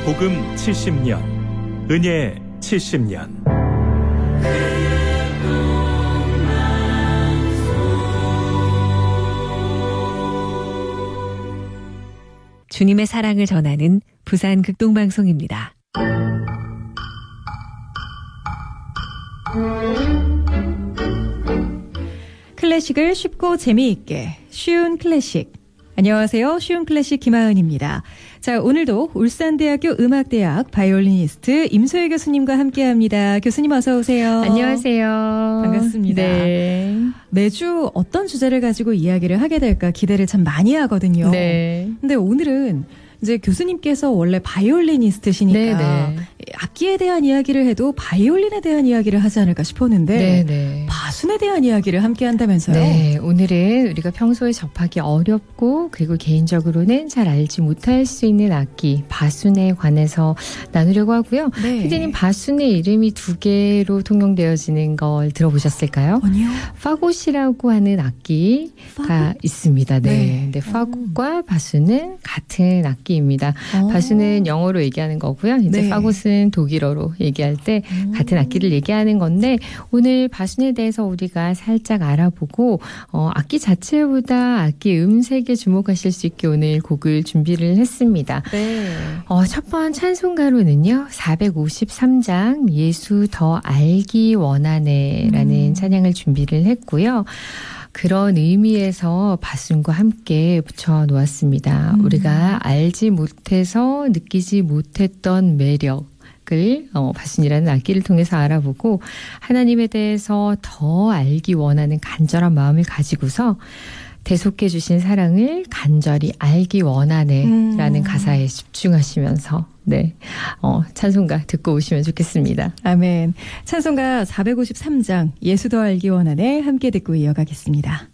복음 70년, 은혜 70년. 주님의 사랑을 전하는 부산 극동방송입니다. 클래식을 쉽고 재미있게 쉬운 클래식. 안녕하세요. 쉬운 클래식 김하은입니다. 자, 오늘도 울산대학교 음악대학 바이올리니스트 임소혜 교수님과 함께합니다. 교수님 어서 오세요. 안녕하세요. 반갑습니다. 네. 매주 어떤 주제를 가지고 이야기를 하게 될까 기대를 참 많이 하거든요. 네. 근데 오늘은 이제 교수님께서 원래 바이올리니스트시니까 네네. 악기에 대한 이야기를 해도 바이올린에 대한 이야기를 하지 않을까 싶었는데 네네. 바순에 대한 이야기를 함께 한다면서요? 네, 오늘은 우리가 평소에 접하기 어렵고 그리고 개인적으로는 잘 알지 못할 수 있는 악기 바순에 관해서 나누려고 하고요. 네. 피디님, 바순의 이름이 두 개로 통용되어지는 걸 들어보셨을까요? 아니요. 파고시라고 하는 악기가 파고? 있습니다. 네. 네. 근데 파고과 바순은 같은 악기입니다. 바순은 영어로 얘기하는 거고요. 이제 네. 파고스는 독일어로 얘기할 때 같은 악기를 얘기하는 건데, 오늘 바순에 대해서 우리가 살짝 알아보고 악기 자체보다 악기 음색에 주목하실 수 있게 오늘 곡을 준비를 했습니다. 네. 첫 번 찬송가로는요, 453장 예수 더 알기 원하네라는 찬양을 준비를 했고요. 그런 의미에서 바순과 함께 붙여놓았습니다. 우리가 알지 못해서 느끼지 못했던 매력을 바순이라는 악기를 통해서 알아보고 하나님에 대해서 더 알기 원하는 간절한 마음을 가지고서 대속해 주신 사랑을 간절히 알기 원하네라는 가사에 집중하시면서 찬송가 듣고 오시면 좋겠습니다. 아멘. 찬송가 453장 예수 더 알기 원하네 함께 듣고 이어가겠습니다.